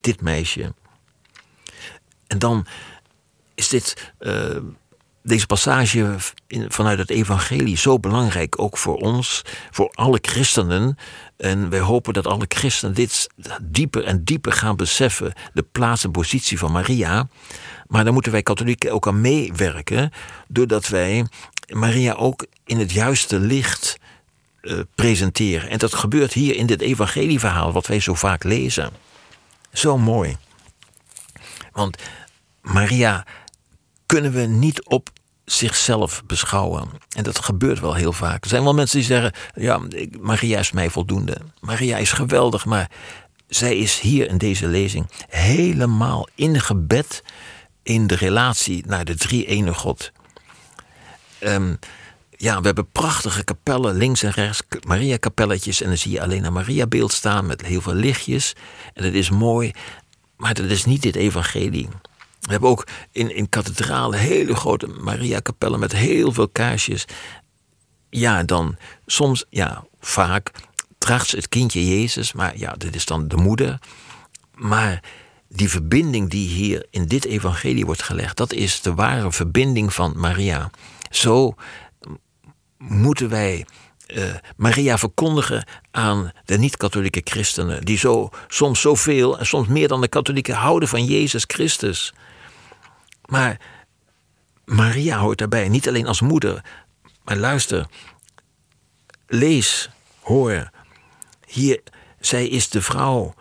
dit meisje. En dan is deze passage vanuit het evangelie zo belangrijk, ook voor ons, voor alle christenen. En wij hopen dat alle christenen dit dieper en dieper gaan beseffen, de plaats en positie van Maria. Maar daar moeten wij katholieken ook aan meewerken, doordat wij Maria ook in het juiste licht presenteren. En dat gebeurt hier in dit evangelieverhaal, wat wij zo vaak lezen. Zo mooi. Want Maria kunnen we niet op zichzelf beschouwen. En dat gebeurt wel heel vaak. Er zijn wel mensen die zeggen, ja, Maria is mij voldoende. Maria is geweldig, maar zij is hier in deze lezing helemaal in gebed in de relatie naar de drie-ene God. Ja, we hebben prachtige kapellen, links en rechts, Maria-kapelletjes. En dan zie je alleen een Maria-beeld staan met heel veel lichtjes. En dat is mooi, maar dat is niet dit evangelie. We hebben ook in kathedralen hele grote Maria-kapellen met heel veel kaarsjes. Ja, dan soms, ja, vaak draagt ze het kindje Jezus. Maar ja, dit is dan de moeder. Maar die verbinding die hier in dit evangelie wordt gelegd, dat is de ware verbinding van Maria. Zo moeten wij Maria verkondigen aan de niet-katholieke christenen, die soms zoveel en soms meer dan de katholieken houden van Jezus Christus. Maar Maria hoort daarbij, niet alleen als moeder. Maar luister, lees, hoor. Hier, zij is de vrouw,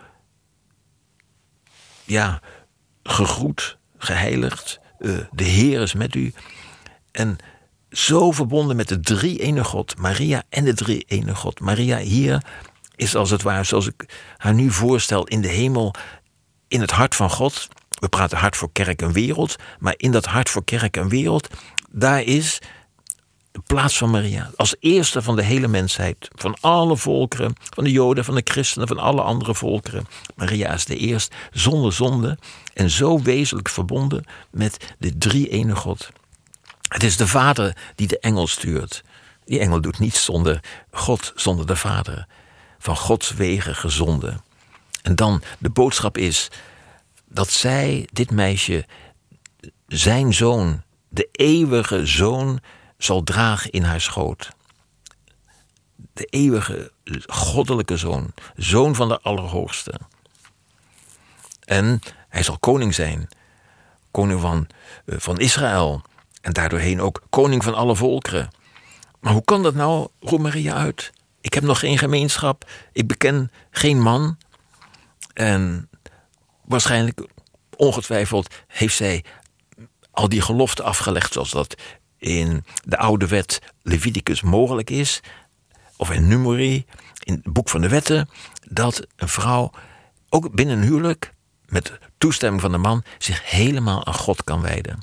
ja, gegroet, geheiligd. De Heer is met u. En zo verbonden met de drie-ene God, Maria en de drie-ene God. Maria hier is als het ware, zoals ik haar nu voorstel, in de hemel, in het hart van God. We praten hart voor kerk en wereld, maar in dat hart voor kerk en wereld, daar is de plaats van Maria. Als eerste van de hele mensheid, van alle volkeren, van de Joden, van de christenen, van alle andere volkeren. Maria is de eerste, zonder zonde en zo wezenlijk verbonden met de drie-ene God. Het is de Vader die de engel stuurt. Die engel doet niets zonder God, zonder de Vader. Van Gods wegen gezonden. En dan, de boodschap is dat zij, dit meisje, zijn zoon, de eeuwige zoon, zal dragen in haar schoot. De eeuwige, goddelijke zoon. Zoon van de Allerhoogste. En hij zal koning zijn. Koning van Israël. En daardoorheen ook koning van alle volkeren. Maar hoe kan dat nou, roept Maria uit? Ik heb nog geen gemeenschap. Ik beken geen man. En waarschijnlijk, ongetwijfeld, heeft zij al die geloften afgelegd, zoals dat in de oude wet Leviticus mogelijk is. Of in Numeri, in het boek van de wetten. Dat een vrouw, ook binnen een huwelijk, met toestemming van de man, zich helemaal aan God kan wijden.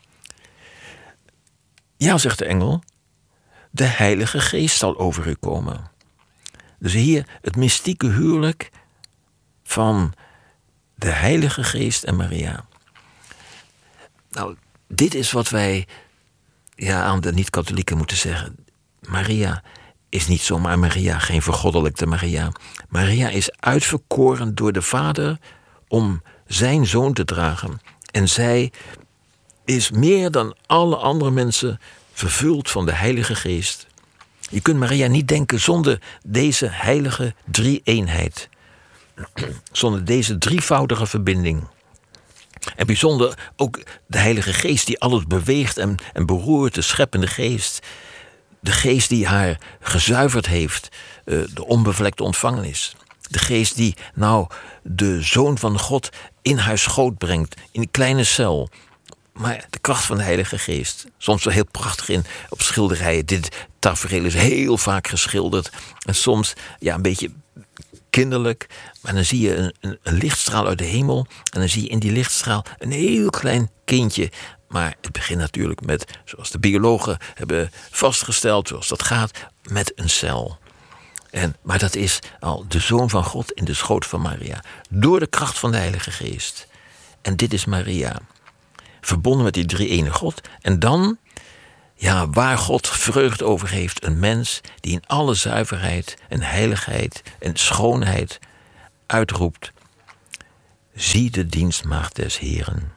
Ja, zegt de engel, de Heilige Geest zal over u komen. Dus hier het mystieke huwelijk van de Heilige Geest en Maria. Nou, dit is wat wij aan de niet-katholieken moeten zeggen. Maria is niet zomaar Maria, geen vergoddelijkte Maria. Maria is uitverkoren door de Vader om zijn zoon te dragen. En zij is meer dan alle andere mensen vervuld van de Heilige Geest. Je kunt Maria niet denken zonder deze heilige drie-eenheid. Zonder deze drievoudige verbinding. En bijzonder ook de Heilige Geest die alles beweegt en beroert, de scheppende geest. De geest die haar gezuiverd heeft, de onbevlekte ontvangenis. De geest die de Zoon van God in haar schoot brengt, in een kleine cel. Maar de kracht van de Heilige Geest. Soms wel heel prachtig op schilderijen. Dit tafereel is heel vaak geschilderd. En soms een beetje kinderlijk. Maar dan zie je een lichtstraal uit de hemel. En dan zie je in die lichtstraal een heel klein kindje. Maar het begint natuurlijk met, zoals de biologen hebben vastgesteld, zoals dat gaat, met een cel. Maar dat is al de Zoon van God in de schoot van Maria. Door de kracht van de Heilige Geest. En dit is Maria. Verbonden met die drie-ene God. En dan, waar God vreugde over heeft, een mens die in alle zuiverheid en heiligheid en schoonheid uitroept: zie de dienstmaagd des Heren.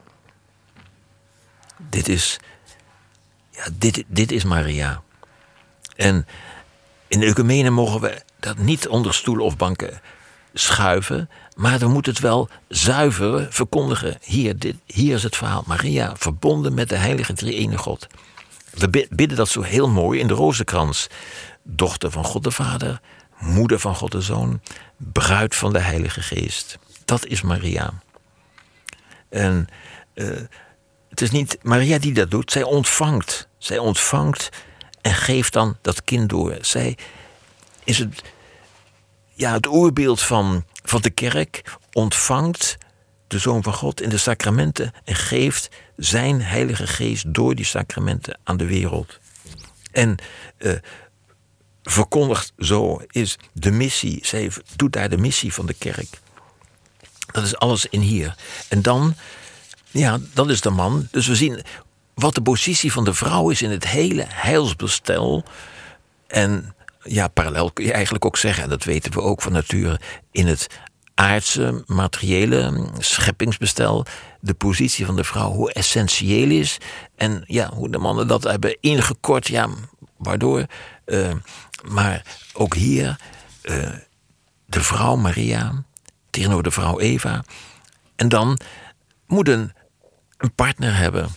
Dit is Maria. En in de ecumene mogen we dat niet onder stoelen of banken schuiven, maar we moeten het wel zuiver verkondigen. Hier is het verhaal. Maria, verbonden met de heilige drie-ene God. We bidden dat zo heel mooi in de rozenkrans. Dochter van God de Vader, moeder van God de Zoon, bruid van de Heilige Geest. Dat is Maria. En het is niet Maria die dat doet, zij ontvangt. Zij ontvangt en geeft dan dat kind door. Zij is het oerbeeld van de kerk, ontvangt de Zoon van God in de sacramenten en geeft zijn Heilige Geest door die sacramenten aan de wereld. En verkondigt zo is de missie. Zij doet daar de missie van de kerk. Dat is alles in hier. En dan, dat is de man. Dus we zien wat de positie van de vrouw is in het hele heilsbestel. En parallel kun je eigenlijk ook zeggen, en dat weten we ook van nature, in het aardse, materiële scheppingsbestel, de positie van de vrouw, hoe essentieel is. En hoe de mannen dat hebben ingekort, waardoor. Maar ook hier, de vrouw Maria tegenover de vrouw Eva. En dan moet een partner hebben.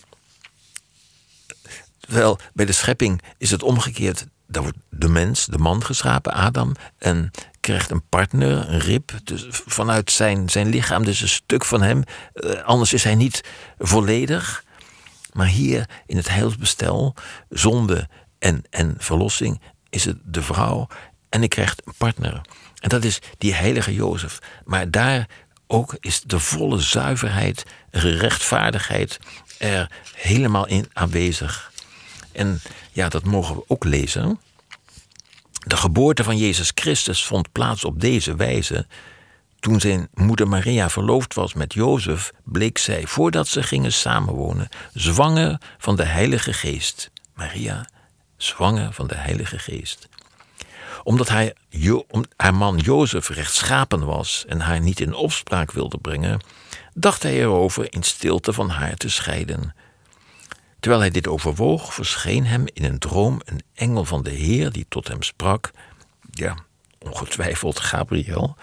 Terwijl bij de schepping is het omgekeerd. Daar wordt de mens, de man geschapen, Adam, en krijgt een partner, een rib, dus vanuit zijn lichaam, dus een stuk van hem. Anders is hij niet volledig. Maar hier in het heilsbestel, zonde en verlossing, is het de vrouw en hij krijgt een partner. En dat is die heilige Jozef. Maar daar ook is de volle zuiverheid, rechtvaardigheid er helemaal in aanwezig. En dat mogen we ook lezen. De geboorte van Jezus Christus vond plaats op deze wijze. Toen zijn moeder Maria verloofd was met Jozef, bleek zij, voordat ze gingen samenwonen, zwanger van de Heilige Geest. Maria, zwanger van de Heilige Geest. Omdat haar man Jozef rechtschapen was en haar niet in opspraak wilde brengen, dacht hij erover in stilte van haar te scheiden. Terwijl hij dit overwoog, verscheen hem in een droom een engel van de Heer die tot hem sprak. Ongetwijfeld Gabriel.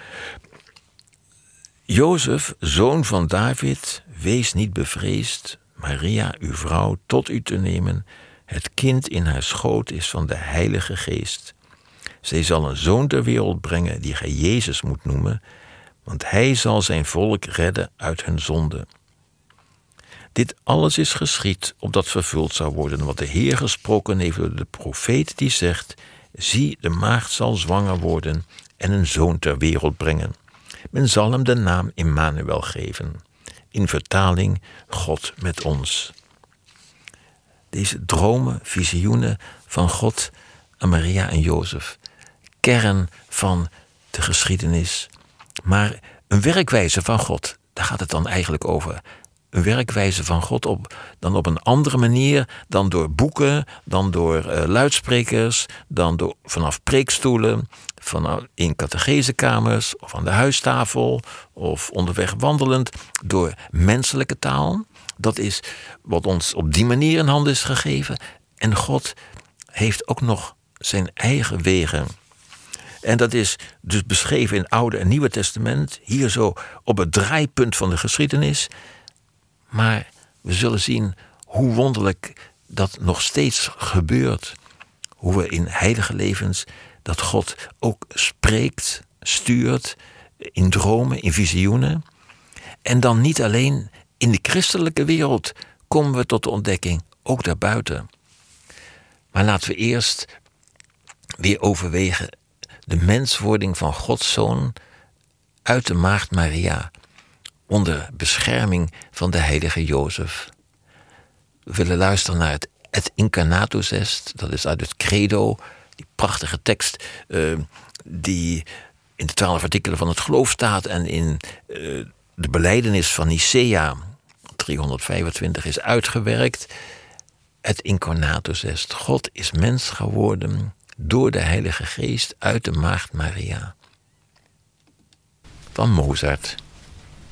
Jozef, zoon van David, wees niet bevreesd Maria, uw vrouw, tot u te nemen. Het kind in haar schoot is van de Heilige Geest. Zij zal een zoon ter wereld brengen die gij Jezus moet noemen, want hij zal zijn volk redden uit hun zonde. Dit alles is geschied, opdat vervuld zou worden wat de Heer gesproken heeft door de profeet die zegt, zie, de maagd zal zwanger worden en een zoon ter wereld brengen. Men zal hem de naam Immanuel geven. In vertaling, God met ons. Deze dromen, visioenen van God aan Maria en Jozef. Kern van de geschiedenis. Maar een werkwijze van God, daar gaat het dan eigenlijk over. Een werkwijze van God dan op een andere manier dan door boeken, dan door luidsprekers, dan vanaf preekstoelen, in catechesekamers of aan de huistafel of onderweg wandelend, door menselijke taal. Dat is wat ons op die manier in handen is gegeven. En God heeft ook nog zijn eigen wegen. En dat is dus beschreven in het Oude en Nieuwe Testament, hier zo op het draaipunt van de geschiedenis. Maar we zullen zien hoe wonderlijk dat nog steeds gebeurt. Hoe we in heilige levens dat God ook spreekt, stuurt, in dromen, in visioenen. En dan niet alleen in de christelijke wereld komen we tot de ontdekking, ook daarbuiten. Maar laten we eerst weer overwegen de menswording van Gods Zoon uit de maagd Maria, onder bescherming van de heilige Jozef. We willen luisteren naar het Incarnatus Est, dat is uit het Credo, die prachtige tekst die in de 12 artikelen van het geloof staat en in de belijdenis van Nicea 325 is uitgewerkt. Het Incarnatus Est. God is mens geworden door de Heilige Geest uit de maagd Maria. Van Mozart.